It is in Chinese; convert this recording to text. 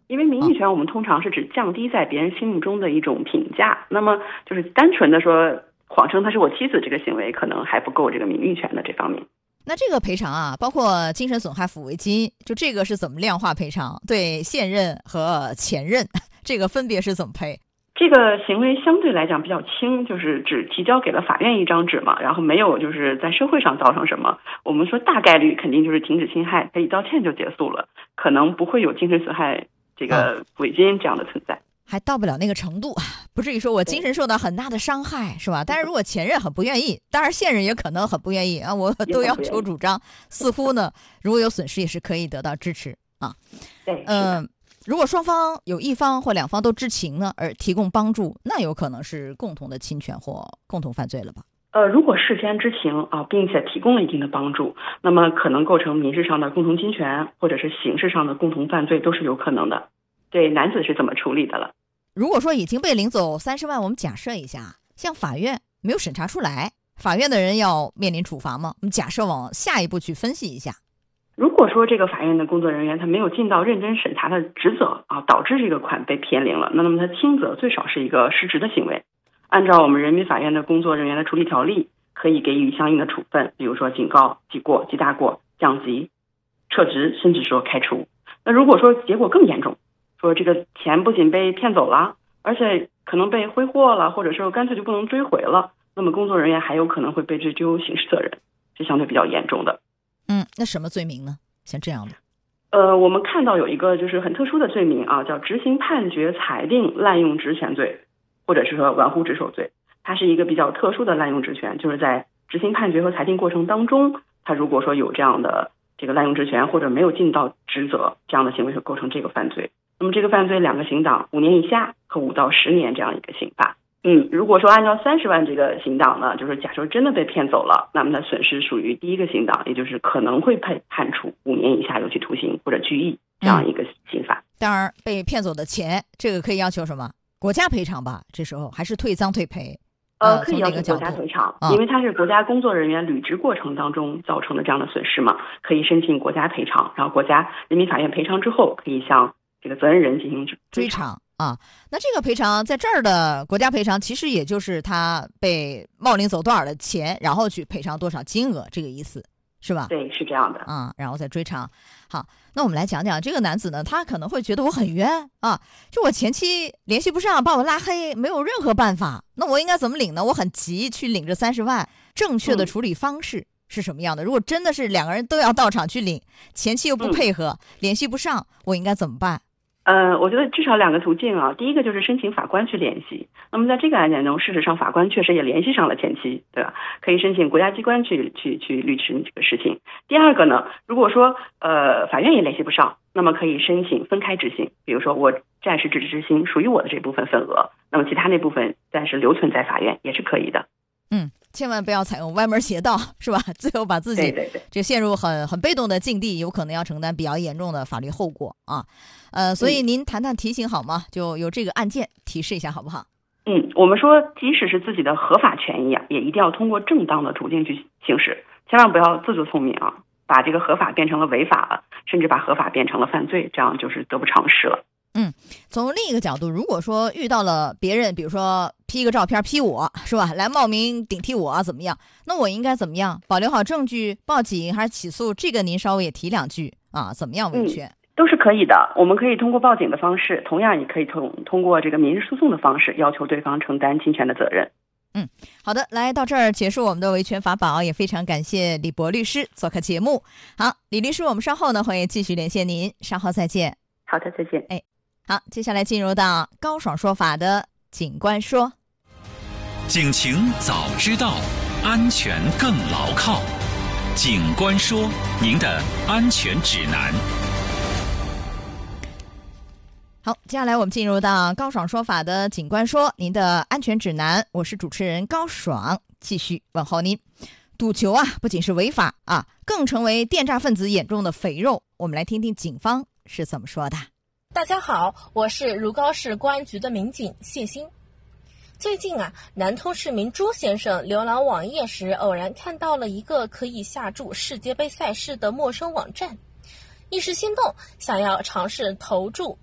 因为名誉权我们通常是指降低在别人心目中的一种评价，那么就是单纯的说谎称她是我妻子这个行为可能还不够这个名誉权的这方面。 那这个赔偿啊，包括精神损害抚慰金，就这个是怎么量化赔偿？对现任和前任，这个分别是怎么赔？ 这个行为相对来讲比较轻，就是只提交给了法院一张纸嘛，然后没有就是在社会上造成什么，我们说大概率肯定就是停止侵害，可以道歉就结束了，可能不会有精神损害这个抚慰金这样的存在。 还到不了那个程度，不至于说我精神受到很大的伤害，是吧？但是如果前任很不愿意，当然现任也可能很不愿意啊，我都要求主张，似乎呢，如果有损失也是可以得到支持啊。 对， 如果双方有一方或两方都知情呢，而提供帮助，那有可能是共同的侵权或共同犯罪了吧？ 如果事先知情啊，并且提供了一定的帮助，那么可能构成民事上的共同侵权，或者是刑事上的共同犯罪，都是有可能的。对，男子是怎么处理的了？ 如果说已经被领走30万，我们假设一下，像法院没有审查出来，法院的人要面临处罚吗？我们假设往下一步去分析一下。 如果说这个法院的工作人员他没有尽到认真审查的职责啊，导致这个款被偏零了，那么他轻则最少是一个失职的行为。按照我们人民法院的工作人员的处理条例，可以给予相应的处分，比如说警告、记过、记大过、降级、撤职，甚至说开除。那如果说结果更严重，说这个钱不仅被骗走了，而且可能被挥霍了，或者说干脆就不能追回了，那么工作人员还有可能会被追究刑事责任，这相对比较严重的。 那什么罪名呢？像这样的？ 我们看到有一个就是很特殊的罪名啊，叫执行判决裁定滥用职权罪，或者是说玩忽职守罪。它是一个比较特殊的滥用职权，就是在执行判决和裁定过程当中，他如果说有这样的这个滥用职权或者没有尽到职责，这样的行为会构成这个犯罪。那么这个犯罪2个刑档，5年以下和5到10年这样一个刑罚。如果说按照30万这个刑档呢，就是假设真的被骗走了，那么他损失属于第一个刑档，也就是可能会判处5年以下有期徒刑或者拘役这样一个刑罚。 当然，被骗走的钱，这个可以要求什么？国家赔偿吧？这时候还是退赃退赔？ 可以要求国家赔偿，因为它是国家工作人员履职过程当中造成的这样的损失嘛，可以申请国家赔偿，然后国家人民法院赔偿之后，可以向这个责任人进行追偿啊。那这个赔偿在这儿的国家赔偿，其实也就是他被冒领走多少的钱，然后去赔偿多少金额，这个意思是吧？ 对，是这样的然后再追偿。好，那我们来讲讲这个男子呢，他可能会觉得我很冤啊，就我前妻联系不上，把我拉黑，没有任何办法，那我应该怎么领呢？我很急去领这30万，正确的处理方式是什么样的？如果真的是2个人都要到场去领，前妻又不配合，联系不上，我应该怎么办？ 我觉得至少2个途径啊。第一个就是申请法官去联系。那么在这个案件中，事实上法官确实也联系上了前妻，对吧？可以申请国家机关去律师这个事情。第二个呢，如果说法院也联系不上，那么可以申请分开执行。比如说我暂时执行属于我的这部分份额，那么其他那部分暂时留存在法院也是可以的。 千万不要采用歪门邪道，是吧？最后把自己这陷入很被动的境地，有可能要承担比较严重的法律后果啊。所以您谈谈提醒好吗？就有这个案件提示一下好不好？ 我们说即使是自己的合法权益啊，也一定要通过正当的途径去行使，千万不要自作聪明啊，把这个合法变成了违法了，甚至把合法变成了犯罪，这样就是得不偿失了。 从另一个角度，如果说遇到了别人，比如说 P 个照片 P 我，是吧？来冒名顶替我啊，怎么样？那我应该怎么样？保留好证据，报警还是起诉？这个您稍微也提2句啊，怎么样维权？ 都是可以的。我们可以通过报警的方式，同样也可以通过这个民事诉讼的方式，要求对方承担侵权的责任。 好的，来到这儿结束我们的维权法宝，也非常感谢李博律师做客节目。好，李律师，我们稍后呢会继续连线您，稍后再见。 好的，再见。 好，接下来进入到高爽说法的警官说。 警情早知道，安全更牢靠。警官说，您的安全指南。 好，接下来我们进入到高爽说法的警官说，您的安全指南。我是主持人高爽，继续问候您。赌球啊，不仅是违法啊，更成为电诈分子眼中的肥肉。我们来听听警方是怎么说的。 大家好，我是如皋市公安局的民警谢鑫。最近啊，南通市民朱先生浏览网页时，偶然看到了一个可以下注世界杯赛事的陌生网站，一时心动，想要尝试投注